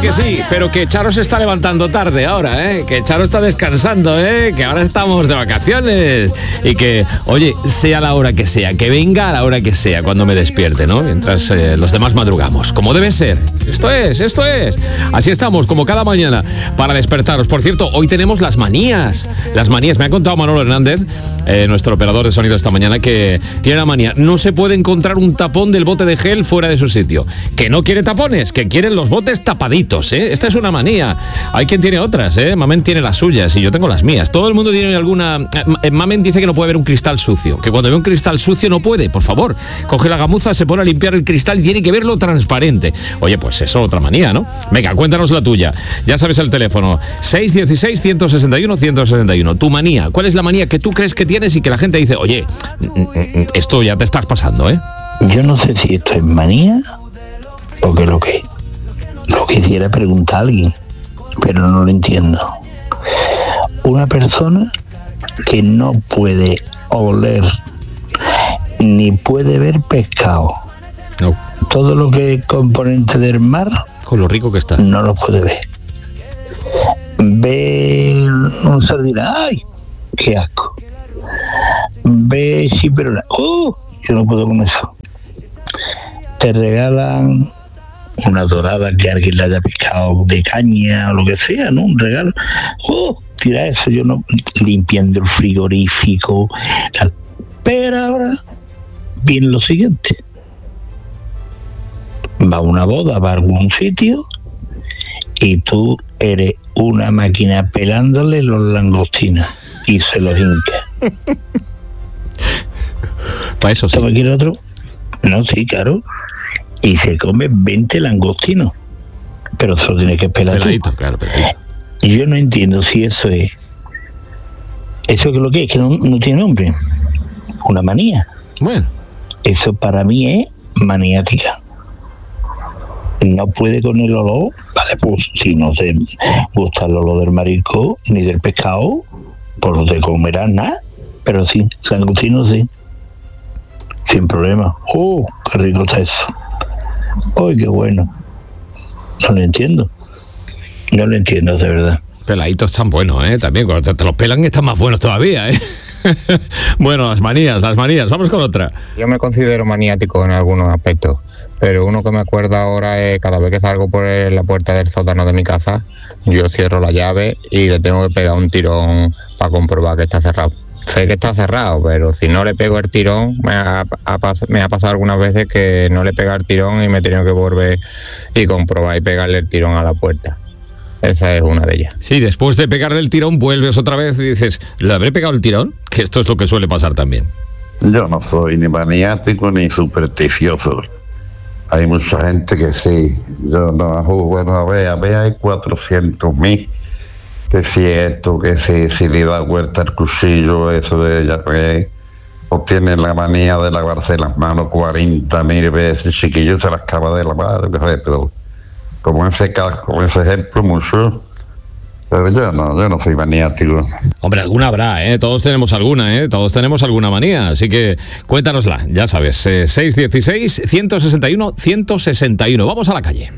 que sí, pero que Charo se está levantando tarde ahora, ¿eh? Que Charo está descansando, ¿eh? Que ahora estamos de vacaciones. Y que, oye, sea la hora que sea, que venga a la hora que sea, cuando me despierte, ¿no? Mientras los demás madrugamos, como debe ser. Esto es. Así estamos, como cada mañana, para despertaros. Por cierto, hoy tenemos las manías. Las manías, me ha contado Manolo Hernández, nuestro operador de sonido esta mañana, que tiene la manía. No se puede encontrar un tapón del bote de gel fuera de su sitio. Que no quiere tapones, que quieren los botes tapaditos, ¿eh? Esta es una manía. Hay quien tiene otras, ¿eh? Mamen tiene las suyas y yo tengo las mías. Todo el mundo tiene alguna... Mamen dice que no puede haber un cristal sucio. Que cuando ve un cristal sucio no puede, por favor. Coge la gamuza, se pone a limpiar el cristal y tiene que verlo transparente. Oye, pues eso, otra manía, ¿no? Venga, cuéntanos la tuya. Ya sabes el teléfono. 616-161-161. Tu manía. ¿Cuál es la manía que tú crees que tienes y que la gente dice, oye, esto ya te estás pasando, ¿eh? Yo no sé si esto es manía o qué es lo que es. Lo quisiera preguntar a alguien, pero no lo entiendo. Una persona que no puede oler ni puede ver pescado. No. Todo lo que es componente del mar, Con lo rico que está. no lo puede ver. Ve un sardina, ¡ay! ¡Qué asco! Ve chiperona, ¡oh! Yo no puedo con eso. Te regalan una dorada que alguien le haya picado de caña o lo que sea, ¿no? Un regalo. ¡Oh! Tira eso, yo no... Limpiando el frigorífico, tal. Pero ahora viene lo siguiente. Va a una boda, va a algún sitio y tú eres una máquina pelándole los langostinos y se los hinca. Para eso sí. ¿Toma quiere otro? No, sí, claro. Y se come 20 langostinos. Pero se lo tienes que pelar Peladito, tú. claro, peladito. Y yo no entiendo si eso es... ¿Eso que es lo que es? Que no tiene nombre. Una manía. Bueno. Eso para mí es maniática. No puede con el olor, vale, pues si no te gusta el olor del marisco ni del pescado, pues no te comerás nada, pero sí, langostino sí, sin problema. ¡Oh, qué rico está eso! ¡Ay, qué bueno! No lo entiendo, de verdad. Peladitos están buenos, ¿eh? También, cuando te los pelan están más buenos todavía, ¿eh? Bueno, las manías. Vamos con otra. Yo me considero maniático en algunos aspectos, pero uno que me acuerdo ahora es cada vez que salgo por la puerta del sótano de mi casa, yo cierro la llave y le tengo que pegar un tirón para comprobar que está cerrado. Sé que está cerrado, pero si no le pego el tirón, me ha pasado algunas veces que no le pega el tirón y me he tenido que volver y comprobar y pegarle el tirón a la puerta. Esa es una de ellas. Sí, después de pegarle el tirón, vuelves otra vez y dices, ¿le habré pegado el tirón? Que esto es lo que suele pasar también. Yo no soy ni maniático ni supersticioso. Hay mucha gente que sí. Yo no, bueno, a ver, hay 400.000. Que si esto, que si le da vuelta el cuchillo, eso de ella, o tiene la manía de lavarse las manos 40.000 veces, chiquillo se las acaba de lavar, pero como ese ejemplo mucho, pero yo no soy maniático. Hombre, alguna habrá, ¿eh? Todos tenemos alguna, ¿eh? Todos tenemos alguna manía, así que cuéntanosla, ya sabes, 616-161-161. Vamos a la calle.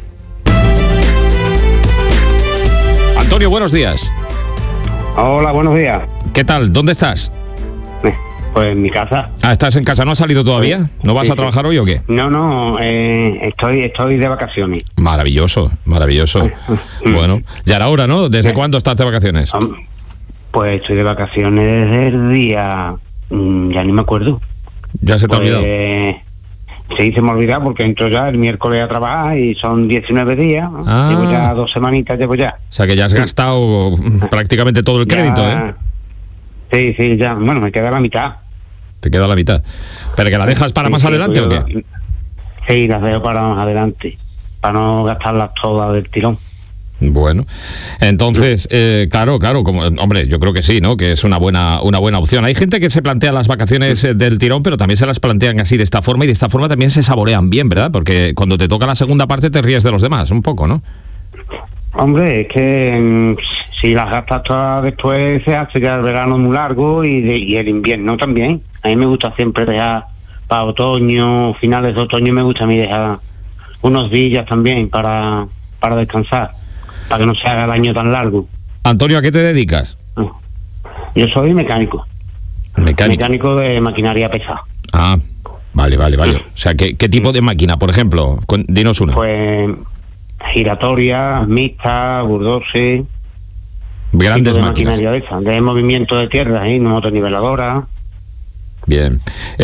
Antonio, buenos días. Hola, buenos días. ¿Qué tal? ¿Dónde estás? Pues en mi casa. Ah, ¿estás en casa? ¿No has salido todavía? ¿No vas a trabajar hoy o qué? No, estoy de vacaciones. Maravilloso. Bueno, ya era hora, ¿no? ¿Desde cuándo estás de vacaciones? Pues estoy de vacaciones desde el día... ya ni me acuerdo. ¿Ya se te ha olvidado? Sí, se me ha olvidado porque entro ya el miércoles a trabajar y son 19 días. Ah. Llevo ya 2 semanitas, O sea que ya has gastado prácticamente todo el crédito, ¿eh? Sí, ya. Bueno, me queda la mitad. Te queda la mitad. ¿Pero que la dejas para más adelante o qué? Sí, las dejo para más adelante, para no gastarlas todas del tirón. Bueno, entonces, claro, como, hombre, yo creo que sí, ¿no? Que es una buena opción. Hay gente que se plantea las vacaciones del tirón, pero también se las plantean así de esta forma, y de esta forma también se saborean bien, ¿verdad? Porque cuando te toca la segunda parte te ríes de los demás, un poco, ¿no? Hombre, es que si las gastas todas después se hace ya el verano muy largo y el invierno también. A mí me gusta siempre dejar para otoño, finales de otoño me gusta a mí dejar unos días también para para descansar, para que no se haga el año tan largo. Antonio, ¿a qué te dedicas? Yo soy mecánico. Mecánico de maquinaria pesada. Ah, vale. O sea, ¿qué tipo de máquina, por ejemplo? Dinos una. Pues giratoria, mixta, bulldozer. Grandes máquinas. Maquinaria de movimiento de tierra, motoniveladora. Bien.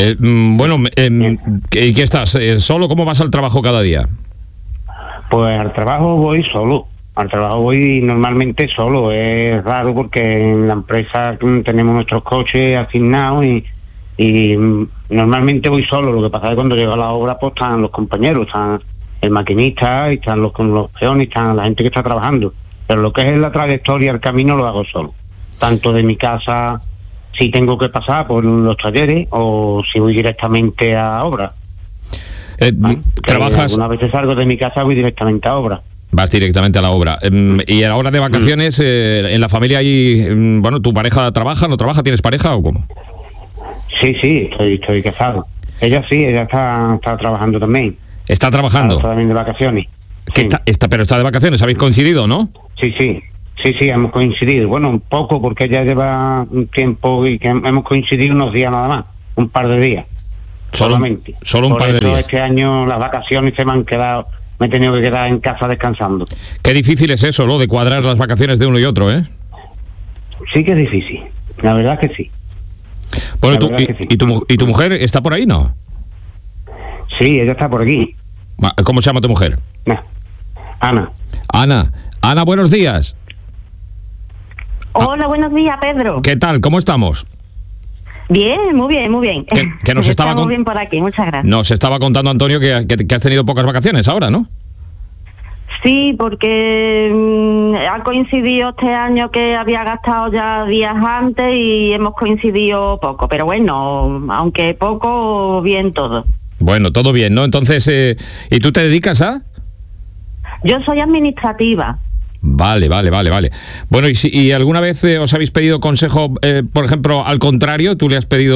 ¿Y qué estás? ¿Solo? ¿Cómo vas al trabajo cada día? Pues al trabajo voy solo. Al trabajo voy normalmente solo. Es raro porque en la empresa tenemos nuestros coches asignados y normalmente voy solo. Lo que pasa es que cuando llego a la obra pues están los compañeros, están el maquinista, y están los peones, están la gente que está trabajando. Pero lo que es la trayectoria, el camino lo hago solo. Tanto de mi casa, si tengo que pasar por los talleres, o si voy directamente a obra. ¿Trabajas? Algunas veces salgo de mi casa, voy directamente a obra. Vas directamente a la obra. ¿Y a la hora de vacaciones, en la familia hay, tu pareja trabaja, no trabaja, tienes pareja o cómo? Sí, estoy casado. Ella está trabajando también. ¿Está trabajando? Está también de vacaciones. Sí. Pero está de vacaciones, ¿habéis coincidido, no? Sí, hemos coincidido. Bueno, un poco, porque ella lleva un tiempo y que hemos coincidido unos días nada más, un par de días. Solamente. Solo un par de días. Este año las vacaciones me he tenido que quedar en casa descansando. Qué difícil es eso, ¿no? De cuadrar las vacaciones de uno y otro, ¿eh? Sí que es difícil, la verdad que sí. Bueno, ¿y tu mujer está por ahí, no? Sí, ella está por aquí. ¿Cómo se llama tu mujer? Ana. Ana, buenos días. Hola, buenos días, Pedro. ¿Qué tal? ¿Cómo estamos? Bien, muy bien. Que nos estaba muy bien por aquí, muchas gracias. Nos estaba contando Antonio que has tenido pocas vacaciones ahora, ¿no? Sí, porque ha coincidido este año que había gastado ya días antes y hemos coincidido poco, pero bueno, aunque poco, bien todo. Bueno, todo bien, ¿no? Entonces, ¿y tú te dedicas a...? Yo soy administrativa. Vale. Bueno, ¿y alguna vez os habéis pedido consejo, por ejemplo, al contrario? Tú le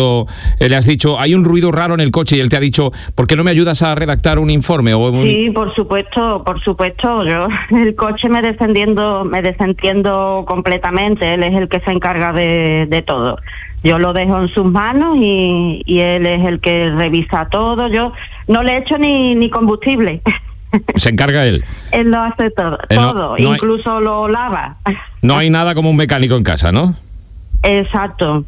has dicho, hay un ruido raro en el coche y él te ha dicho, ¿por qué no me ayudas a redactar un informe? Sí, por supuesto. Yo el coche me desentiendo completamente. Él es el que se encarga de todo. Yo lo dejo en sus manos y él es el que revisa todo. Yo no le echo ni combustible. ¿Se encarga él? Él lo hace todo, incluso lo lava. No hay nada como un mecánico en casa, ¿no? Exacto,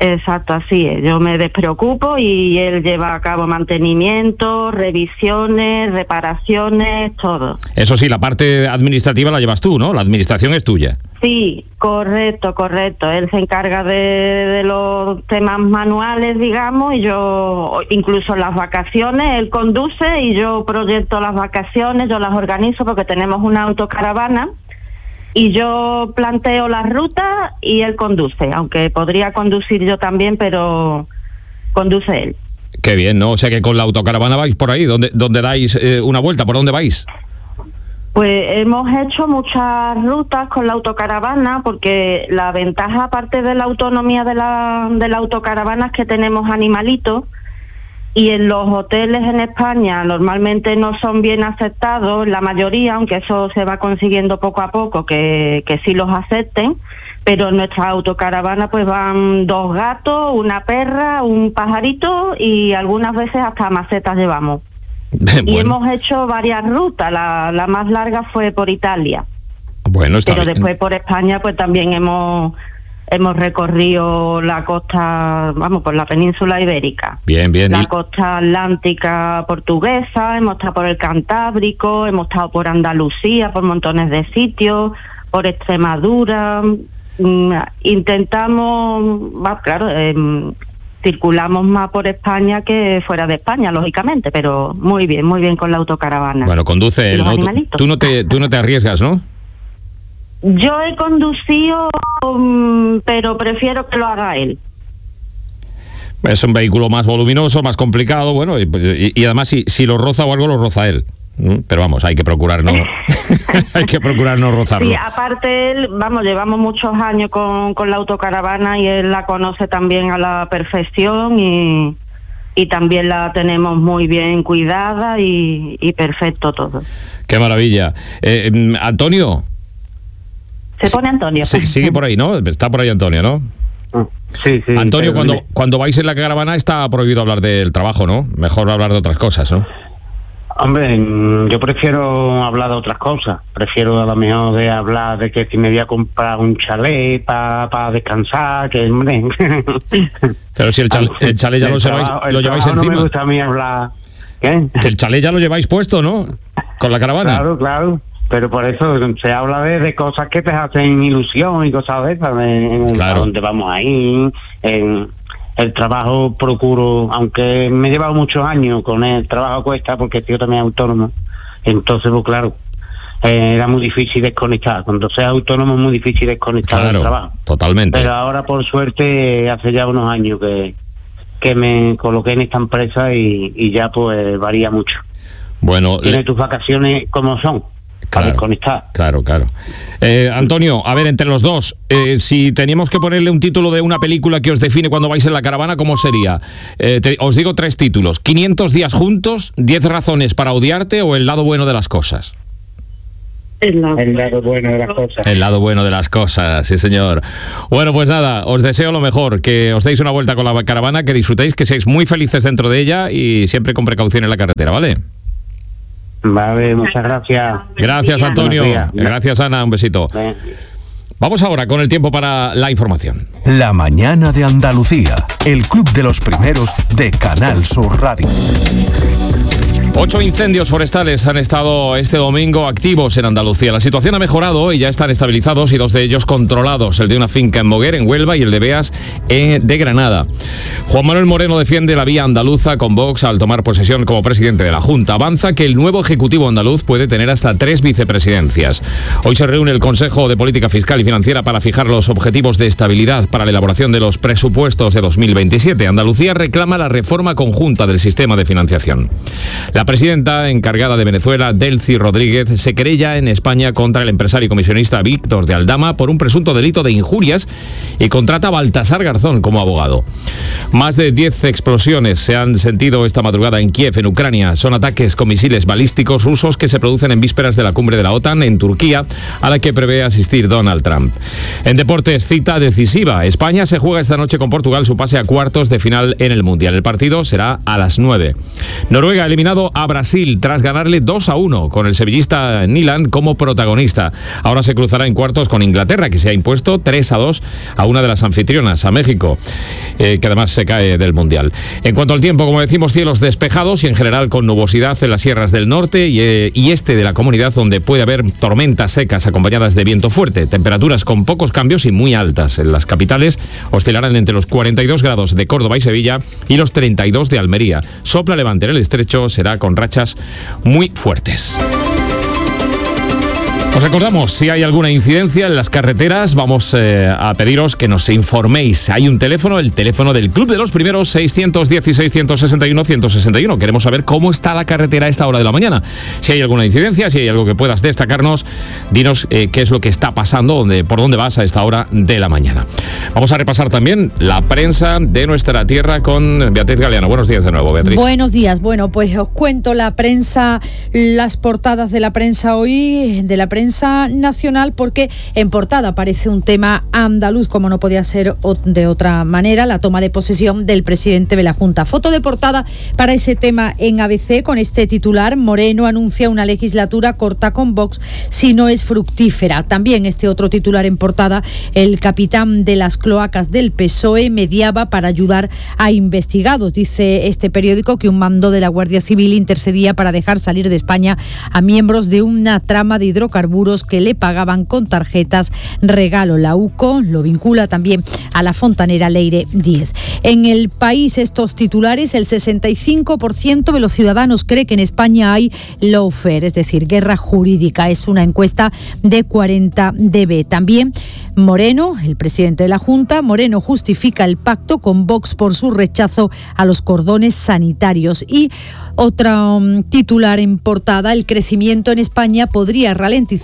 así es. Yo me despreocupo y él lleva a cabo mantenimiento, revisiones, reparaciones, todo. Eso sí, la parte administrativa la llevas tú, ¿no? La administración es tuya. Sí, correcto. Él se encarga de los temas manuales, digamos, y yo, incluso las vacaciones, él conduce y yo proyecto las vacaciones, yo las organizo porque tenemos una autocaravana y yo planteo las rutas y él conduce, aunque podría conducir yo también, pero conduce él. Qué bien, ¿no? O sea que con la autocaravana vais por ahí, ¿dónde dais una vuelta? ¿Por dónde vais? Pues hemos hecho muchas rutas con la autocaravana porque la ventaja, aparte de la autonomía de la autocaravana, es que tenemos animalitos y en los hoteles en España normalmente no son bien aceptados, la mayoría, aunque eso se va consiguiendo poco a poco, que sí los acepten, pero en nuestra autocaravana pues van 2 gatos, una perra, un pajarito y algunas veces hasta macetas llevamos. Bueno. Y hemos hecho varias rutas, la más larga fue por Italia. Bueno, está pero bien. Después por España pues también hemos recorrido la costa, por la península ibérica. Bien. La costa atlántica portuguesa, hemos estado por el Cantábrico, hemos estado por Andalucía, por montones de sitios, por Extremadura. Intentamos, circulamos más por España que fuera de España, lógicamente, pero muy bien con la autocaravana. Bueno, conduce él, ¿no? Tú no te arriesgas, ¿no? Yo he conducido, pero prefiero que lo haga él. Es un vehículo más voluminoso, más complicado, bueno, y además si lo roza o algo, lo roza él. Pero vamos, hay que procurar no rozarlo. Sí, aparte él, llevamos muchos años con la autocaravana y él la conoce también a la perfección y y también la tenemos muy bien cuidada y perfecto todo. Qué maravilla. Antonio. Se pone Antonio. Sí, sigue por ahí, ¿no? Está por ahí Antonio, ¿no? Sí. Antonio, cuando vais en la caravana está prohibido hablar del trabajo, ¿no? Mejor hablar de otras cosas, ¿no? Hombre, yo prefiero hablar de otras cosas. Prefiero a lo mejor de hablar de que si me voy a comprar un chalet para descansar, que hombre. Pero si el chalet ya lo lleváis encima. No me gusta a mí hablar. ¿Qué? Que el chalet ya lo lleváis puesto, ¿no? Con la caravana. Claro. Pero por eso se habla de cosas que te hacen ilusión y cosas de esas, a dónde vamos a ir. El trabajo procuro, aunque me he llevado muchos años con el trabajo cuesta, porque yo también autónomo, entonces pues claro, era muy difícil desconectar. Cuando seas autónomo es muy difícil desconectar del trabajo. Totalmente. Pero ahora por suerte hace ya unos años que me coloqué en esta empresa y ya pues varía mucho. Bueno, tiene tus vacaciones como son. Para desconectar. Claro. Antonio, a ver, entre los dos, si teníamos que ponerle un título de una película que os define cuando vais en la caravana, ¿cómo sería? Os digo 3 títulos: 500 días juntos, 10 razones para odiarte o El lado bueno de las cosas. El lado bueno de las cosas. El lado bueno de las cosas, sí señor. Bueno, pues nada, os deseo lo mejor, que os deis una vuelta con la caravana, que disfrutéis, que seáis muy felices dentro de ella y siempre con precaución en la carretera, ¿vale? Vale, muchas gracias. Gracias, Antonio. Gracias, Ana. Un besito. Vamos ahora con el tiempo para la información. La mañana de Andalucía, el club de los primeros de Canal Sur Radio. 8 incendios forestales han estado este domingo activos en Andalucía. La situación ha mejorado y ya están estabilizados y 2 de ellos controlados, el de una finca en Moguer, en Huelva, y el de Beas, de Granada. Juan Manuel Moreno defiende la vía andaluza con Vox al tomar posesión como presidente de la Junta. Avanza que el nuevo Ejecutivo andaluz puede tener hasta 3 vicepresidencias. Hoy se reúne el Consejo de Política Fiscal y Financiera para fijar los objetivos de estabilidad para la elaboración de los presupuestos de 2027. Andalucía reclama la reforma conjunta del sistema de financiación. La presidenta encargada de Venezuela, Delcy Rodríguez, se querella en España contra el empresario y comisionista Víctor de Aldama por un presunto delito de injurias y contrata a Baltasar Garzón como abogado. Más de 10 explosiones se han sentido esta madrugada en Kiev, en Ucrania. Son ataques con misiles balísticos rusos que se producen en vísperas de la cumbre de la OTAN en Turquía, a la que prevé asistir Donald Trump. En deportes, cita decisiva. España se juega esta noche con Portugal su pase a cuartos de final en el Mundial. El partido será a las 9. Noruega ha eliminado a Brasil tras ganarle 2-1 con el sevillista Nilan como protagonista. Ahora se cruzará en cuartos con Inglaterra, que se ha impuesto 3-2 a una de las anfitrionas, a México, que además se cae del Mundial. En cuanto al tiempo, como decimos, cielos despejados y en general con nubosidad en las sierras del norte y este de la comunidad, donde puede haber tormentas secas acompañadas de viento fuerte. Temperaturas con pocos cambios y muy altas. En las capitales oscilarán entre los 42 grados de Córdoba y Sevilla y los 32 de Almería. Sopla levante en el estrecho, será con rachas muy fuertes. Os recordamos, si hay alguna incidencia en las carreteras, vamos a pediros que nos informéis. Hay un teléfono, el teléfono del Club de los Primeros, 616-161-161. Queremos saber cómo está la carretera a esta hora de la mañana. Si hay alguna incidencia, si hay algo que puedas destacarnos, dinos qué es lo que está pasando, por dónde vas a esta hora de la mañana. Vamos a repasar también la prensa de nuestra tierra con Beatriz Galeano. Buenos días de nuevo, Beatriz. Buenos días. Bueno, pues os cuento la prensa, las portadas de la prensa hoy, de la prensa nacional, porque en portada aparece un tema andaluz, como no podía ser de otra manera, la toma de posesión del presidente de la Junta. Foto de portada para ese tema en ABC con este titular: Moreno anuncia una legislatura corta con Vox si no es fructífera. También este otro titular en portada: el capitán de las cloacas del PSOE mediaba para ayudar a investigados. Dice este periódico que un mando de la Guardia Civil intercedía para dejar salir de España a miembros de una trama de hidrocarburos que le pagaban con tarjetas regalo. La UCO lo vincula también a la fontanera Leire 10. En El País, estos titulares: el 65% de los ciudadanos cree que en España hay lawfare, es decir, guerra jurídica. Es una encuesta de 40DB. También Moreno, el presidente de la Junta, Moreno justifica el pacto con Vox por su rechazo a los cordones sanitarios. Y otro titular en portada: el crecimiento en España podría ralentizar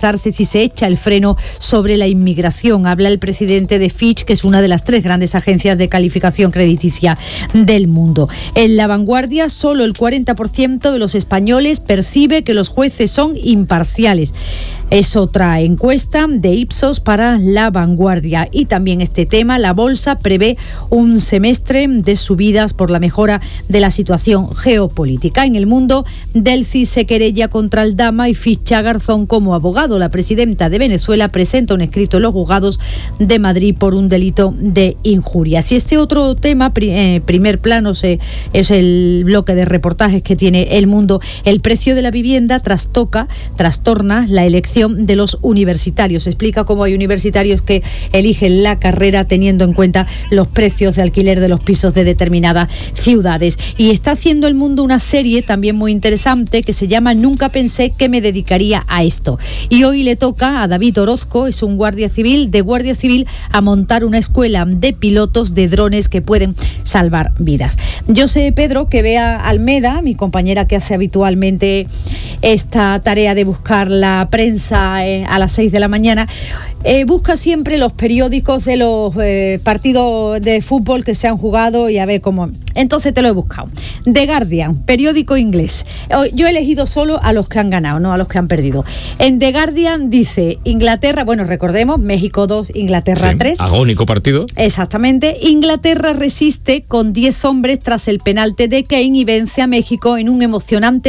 pensarse si se echa el freno sobre la inmigración. Habla el presidente de Fitch, que es una de las 3 grandes agencias de calificación crediticia del mundo. En La Vanguardia, solo el 40% de los españoles percibe que los jueces son imparciales. Es otra encuesta de Ipsos para La Vanguardia. Y también este tema, la bolsa prevé un semestre de subidas por la mejora de la situación geopolítica. En El Mundo, Delcy se querella contra Aldama y ficha a Garzón como abogado. La presidenta de Venezuela presenta un escrito en los juzgados de Madrid por un delito de injurias. Y este otro tema, primer plano, es el bloque de reportajes que tiene El Mundo. El precio de la vivienda trastorna la elección de los universitarios. Explica cómo hay universitarios que eligen la carrera teniendo en cuenta los precios de alquiler de los pisos de determinadas ciudades. Y está haciendo El Mundo una serie también muy interesante que se llama Nunca pensé que me dedicaría a esto. Y hoy le toca a David Orozco, es un guardia civil, a montar una escuela de pilotos de drones que pueden salvar vidas. Yo sé, Pedro, que Bea Almeda, mi compañera que hace habitualmente esta tarea de buscar la prensa a las 6 de la mañana, busca siempre los periódicos de los partidos de fútbol que se han jugado y a ver cómo. Entonces te lo he buscado. The Guardian, periódico inglés. Yo he elegido solo a los que han ganado, no a los que han perdido. En The Guardian dice Inglaterra, bueno, recordemos, México 2, Inglaterra 3. Agónico partido. Exactamente. Inglaterra resiste con 10 hombres tras el penalti de Kane y vence a México en un emocionante